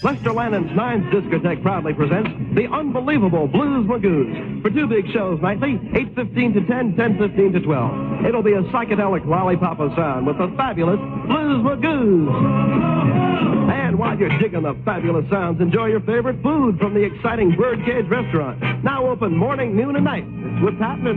Lester Lannon's Nines Discotheque proudly presents the unbelievable Blues Magoos for two big shows nightly, 8:15 to 10, 10:15 to 12. It'll be a psychedelic lollipop of sound with the fabulous Blues Magoos. And while you're digging the fabulous sounds, enjoy your favorite food from the exciting Birdcage Restaurant. Now open morning, noon, and night. It's with Patton and